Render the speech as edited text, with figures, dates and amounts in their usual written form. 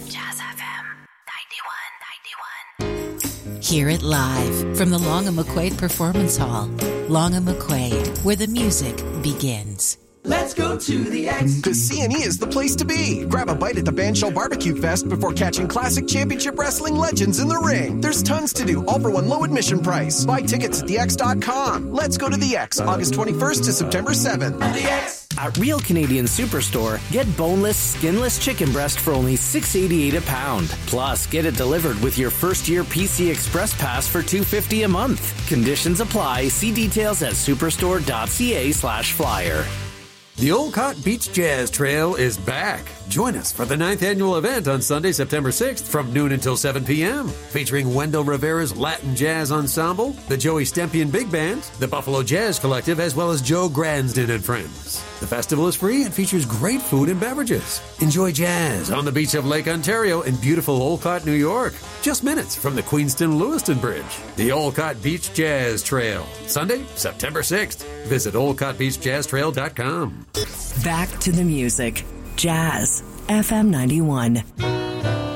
Jazz FM 91. Hear it live from the Long and McQuaid Performance Hall. Long and McQuaid, where the music begins. Let's go to the X. The C&E is the place to be. Grab a bite at the Bandshell Barbecue Fest before catching classic championship wrestling legends in the ring. There's tons to do, all for one low admission price. Buy tickets at thex.com. Let's go to the X, August 21st to September 7th. The X. At Real Canadian Superstore, get boneless, skinless chicken breast for only $6.88 a pound. Plus, get it delivered with your first-year PC Express Pass for $2.50 a month. Conditions apply. See details at superstore.ca/flyer. The Olcott Beach Jazz Trail is back. Join us for the 9th annual event on Sunday, September 6th from noon until 7 p.m. Featuring Wendell Rivera's Latin Jazz Ensemble, the Joey Stempian Big Band, the Buffalo Jazz Collective, as well as Joe Gransden and friends. The festival is free and features great food and beverages. Enjoy jazz on the beach of Lake Ontario in beautiful Olcott, New York. Just minutes from the Queenston-Lewiston Bridge. The Olcott Beach Jazz Trail. Sunday, September 6th. Visit olcottbeachjazztrail.com. Back to the music. Jazz FM 91.